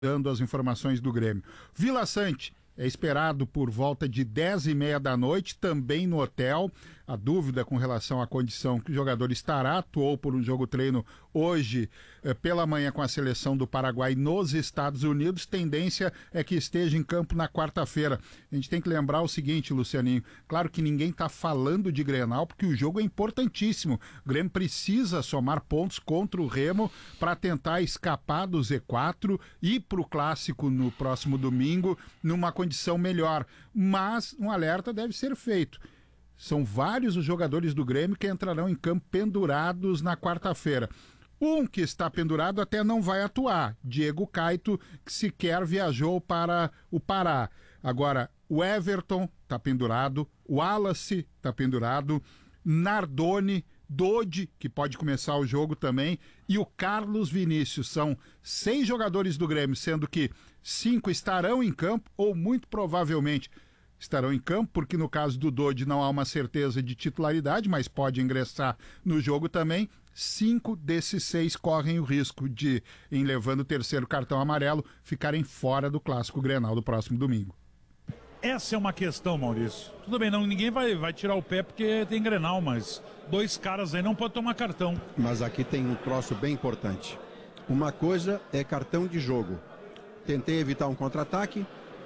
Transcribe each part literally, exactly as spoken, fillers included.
dando as informações do Grêmio. Vila Sante é esperado por volta de dez e meia da noite, também no hotel. A dúvida com relação à condição que o jogador estará, atuou por um jogo-treino hoje eh, pela manhã com a seleção do Paraguai nos Estados Unidos. Tendência é que esteja em campo na quarta-feira. A gente tem que lembrar o seguinte, Lucianinho, claro que ninguém está falando de Grenal, porque o jogo é importantíssimo. O Grêmio precisa somar pontos contra o Remo para tentar escapar do Z quatro e para o Clássico no próximo domingo, numa condição melhor, mas um alerta deve ser feito. São vários os jogadores do Grêmio que entrarão em campo pendurados na quarta-feira. Um que está pendurado até não vai atuar, Diego Caito, que sequer viajou para o Pará. Agora, o Everton está pendurado, o Wallace está pendurado, Nardoni, Dodi, que pode começar o jogo também, e o Carlos Vinícius. São seis jogadores do Grêmio, sendo que cinco estarão em campo, ou muito provavelmente estarão em campo, porque no caso do Dodi não há uma certeza de titularidade, mas pode ingressar no jogo também. Cinco desses seis correm o risco de, em levando o terceiro cartão amarelo, ficarem fora do Clássico Grenal do próximo domingo. Essa é uma questão, Maurício. Tudo bem, não, ninguém vai, vai tirar o pé porque tem Grenal, mas dois caras aí não podem tomar cartão. Mas aqui tem um troço bem importante. Uma coisa é cartão de jogo. Tentei evitar um contra-ataque,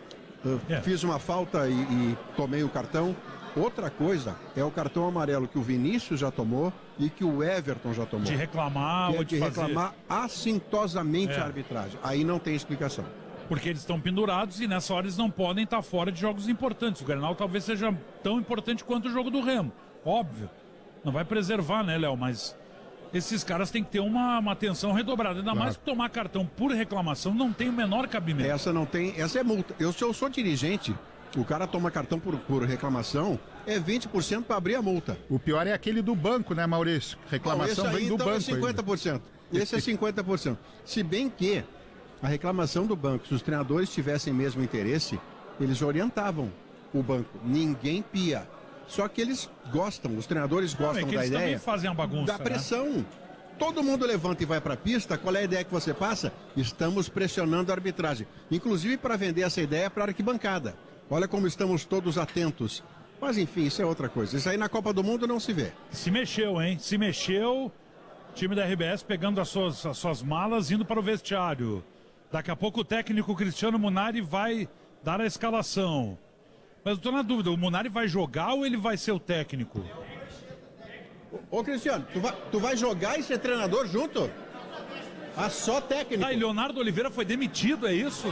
é. fiz uma falta e, e tomei o cartão. Outra coisa é o cartão amarelo que o Vinícius já tomou e que o Everton já tomou. De reclamar é ou de, de reclamar fazer... assintosamente é. a arbitragem. Aí não tem explicação. Porque eles estão pendurados e nessa hora eles não podem estar fora de jogos importantes. O Grenal talvez seja tão importante quanto o jogo do Remo. Óbvio. Não vai preservar, né, Léo? Mas esses caras têm que ter uma, uma atenção redobrada. Ainda claro. mais que tomar cartão por reclamação não tem o menor cabimento. Essa não tem, essa é multa. Eu, se eu sou dirigente, o cara toma cartão por, por reclamação, é vinte por cento para abrir a multa. O pior é aquele do banco, né, Maurício? Reclamação Bom, esse aí, vem do então banco. É cinquenta por cento. Ainda. Esse é cinquenta por cento. Se bem que a reclamação do banco, se os treinadores tivessem mesmo interesse, eles orientavam o banco. Ninguém pia. Só que eles gostam, os treinadores gostam não, é que da eles ideia. Também fazem a bagunça, da pressão. Né? Todo mundo levanta e vai para a pista. Qual é a ideia que você passa? Estamos pressionando a arbitragem. Inclusive para vender essa ideia para a arquibancada. Olha como estamos todos atentos. Mas enfim, isso é outra coisa. Isso aí na Copa do Mundo não se vê. Se mexeu, hein? Se mexeu. Time da R B S pegando as suas, as suas malas, indo para o vestiário. Daqui a pouco o técnico Cristiano Munari vai dar a escalação. Mas eu tô na dúvida, o Munari vai jogar ou ele vai ser o técnico? Ô, ô Cristiano, tu vai, tu vai jogar e ser treinador junto? Ah, só técnico. Tá, e Leonardo Oliveira foi demitido, é isso?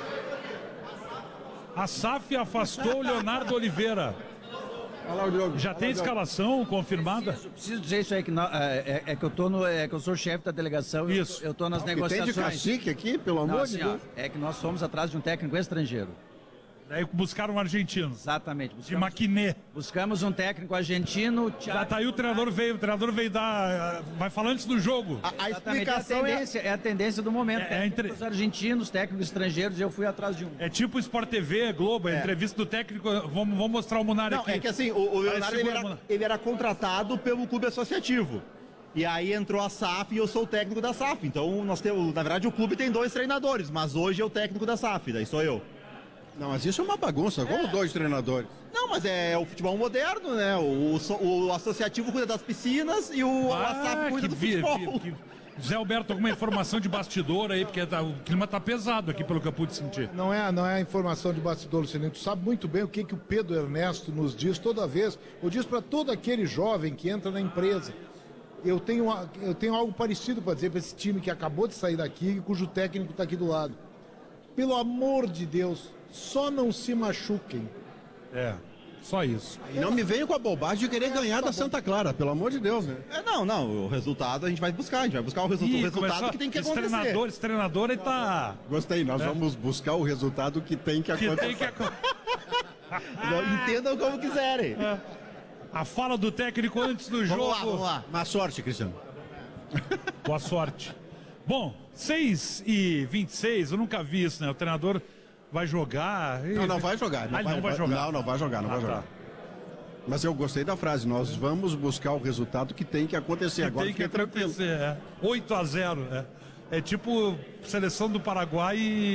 A S A F afastou o Leonardo Oliveira. Olha lá o Diogo. Já tem escalação confirmada? Preciso, preciso dizer isso aí, que, não, é, é, é que eu tô no, é que eu sou chefe da delegação. Isso. Eu, eu tô nas não, negociações. Tem de cacique aqui, pelo não, amor assim, de Deus. Ó, é que nós fomos atrás de um técnico estrangeiro. Daí buscaram um argentino. Exatamente. De Maquiné. Buscamos um técnico argentino. Já tá aí o treinador veio, o treinador veio dar. Vai falar antes do jogo. A, a explicação é a, tendência, é... é a tendência do momento. É, é entre... Os argentinos, técnicos estrangeiros, eu fui atrás de um. É tipo Sport T V, Globo, a é. entrevista do técnico. Vamos, vamos mostrar o Munari Não, aqui. É que assim, o, o Leonardo ele era, ele era contratado pelo clube associativo. E aí entrou a S A F e eu sou o técnico da S A F. Então, nós temos, na verdade, o clube tem dois treinadores, mas hoje é o técnico da S A F, daí sou eu. Não, mas isso é uma bagunça, como é. dois treinadores. Não, mas é o futebol moderno, né? O, o, o associativo cuida das piscinas e o ah, a S A F cuida do futebol. Que, que... Zé Alberto, alguma informação de bastidor aí, porque tá, o clima tá pesado aqui pelo que eu pude sentir. Não é, não é a informação de bastidor, Luciano. Tu sabe muito bem o que, que o Pedro Ernesto nos diz toda vez, ou diz para todo aquele jovem que entra na empresa. Eu tenho, eu tenho algo parecido para dizer para esse time que acabou de sair daqui, cujo técnico está aqui do lado. Pelo amor de Deus, só não se machuquem. É, só isso. E não me venha com a bobagem de querer ganhar da Santa Clara, pelo amor de Deus, né? É, não, não, o resultado a gente vai buscar, a gente vai buscar o, resu Ih, o resultado que tem que esse acontecer. Treinador, esse treinador ele tá... Gostei, nós é. vamos buscar o resultado que tem que acontecer. Que tem que acontecer. Entendam como quiserem. É. A fala do técnico antes do vamos jogo. Vamos lá, vamos lá. Má sorte, Cristiano. Boa sorte. Bom, seis e vinte e seis, eu nunca vi isso, né? O treinador vai jogar... E... Não, não vai jogar. Não, ah, vai, não vai jogar. Não, não vai jogar, não ah, vai jogar. Tá. Mas eu gostei da frase, nós vamos buscar o resultado que tem que acontecer. Que Agora tem que acontecer, é. oito a zero, é. É tipo seleção do Paraguai e